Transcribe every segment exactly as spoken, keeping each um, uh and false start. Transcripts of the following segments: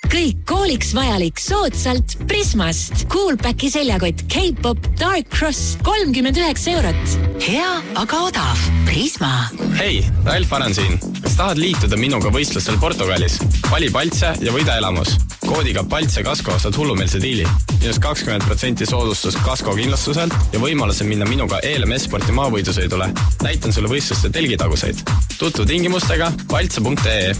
kõik kooliks vajalik soodsalt Prismast. Coolpacki seljakott K-Pop Dark Cross kolmkümmend üheksa eurot. Hea, aga odav. Prisma. Hei, Ralf Aran siin. Kas tahad liituda minuga võistlustel Portugalis? Vali Paltse ja võida elamus. Koodiga Paltse Kasko saad hullumeelse diili. Minus kakskümmend protsenti soodustus Kasko kindlustuselt ja võimaluse minna minuga E L M S-sporti maavõidusõidule. Näitan sulle võistluste telgitaguseid. Tutvu tingimustega paltse punkt ee.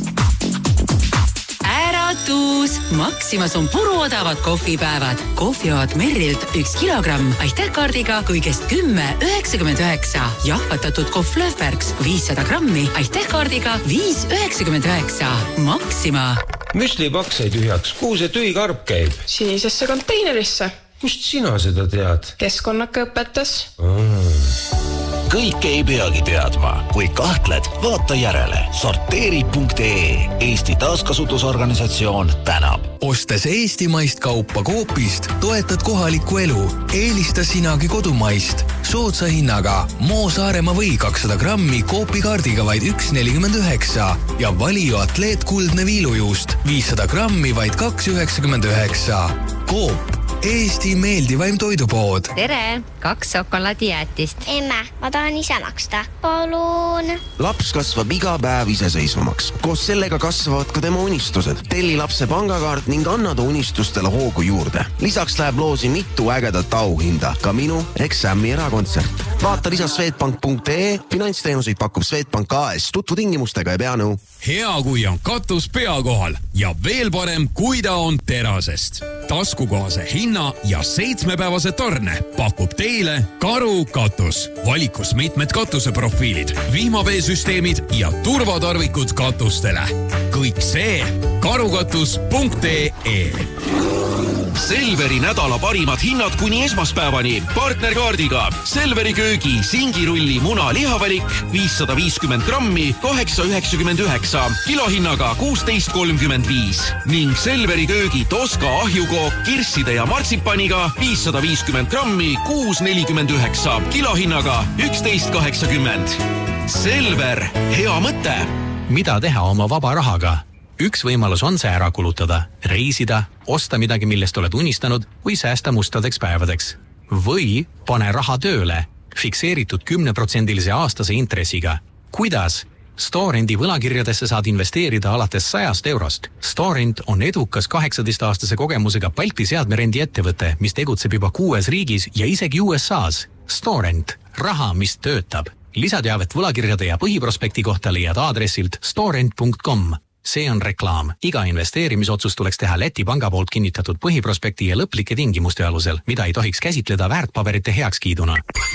Äratus! Maximas on puruodavad kohvipäevad. Kohvioad Merrilt üks kilogramm. Aitäh kaardiga kõigest kümme üheksakümmend üheksa. Jahvatatud kohv Löfbergs viissada grammi. Aitäh kaardiga viis üheksakümmend üheksa. Maxima. Müsli paks sai tühjaks. Kuhu see tühi karp käib? Sinisesse konteinerisse. Kust sina seda tead? Keskkonnaka õpetas. Kõik ei peagi teadma. Kui kahtled, vaata järele. Sorteeri punkt ee. Eesti taaskasutusorganisatsioon tänab. Ostes eestimaist kaupa Coopist, toetad kohalikku elu. Eelista sinagi kodumaist. Soodsa hinnaga Moo Saaremaa või kakssada grammi Coopi kaardiga vaid üks nelikümmend üheksa ja Valio Atleet kuldne viilujuust viissada grammi vaid kaks üheksakümmend üheksa. Coop. Eesti meeldivaim toidupood. Tere, kaks šokolaadijäätist. Emme, ma tahan ise maksta. Palun. Laps kasvab iga päev iseseisvamaks. Koos sellega kasvavad ka tema unistused. Telli lapse pangakaart ning anna ta unistustele hoogu juurde. Lisaks läheb loosi mitu ägedat auhinda. Ka minu Exami erakontsert. Vaata lisa Swedbank punkt ee. Finantsteenuseid pakub Swedbank A S. Tutvu tingimustega ja pea nõu. Hea, kui on katus pea kohal ja veel parem, kui ta on terasest. Taskukohase hinna ja seitsmepäevase tarne pakub teile Karu katus. Valikus mitmed katuseprofiilid, vihmaveesüsteemid ja turvatarvikud katustele. Kõik see karukatus punkt ee. Selveri nädala parimad hinnad kuni esmaspäevani. Partnerkaardiga Selveri köögi singirulli muna lihavalik viissada viiskümmend grammi kaheksa üheksakümmend üheksa, kilohinnaga kuusteist kolmkümmend viis ning Selveri köögi Toska ahjukook kirsside ja martsipaniga viissada viiskümmend grammi kuus nelikümmend üheksa, kilohinnaga üksteist kaheksakümmend. Selver, hea mõte! Mida teha oma vaba rahaga? Üks võimalus on see ära kulutada, reisida, osta midagi, millest oled unistanud või säästa mustadeks päevadeks. Või pane raha tööle, fikseeritud kümneprotsendilise aastase intressiga. Kuidas? Storendi võlakirjadesse saad investeerida alates sajast eurost. Storend on edukas kaheksateist-aastase kogemusega Balti seadmerendi ettevõte, mis tegutseb juba kuues riigis ja isegi U S A's. Storend, raha, mis töötab. Lisateavet võlakirjade ja põhiprospekti kohta leiad aadressilt storend punkt com. See on reklaam. Iga investeerimisotsus tuleks teha Läti panga poolt kinnitatud põhiprospekti ja lõplike tingimuste alusel, mida ei tohiks käsitleda väärtpaberite heakskiiduna.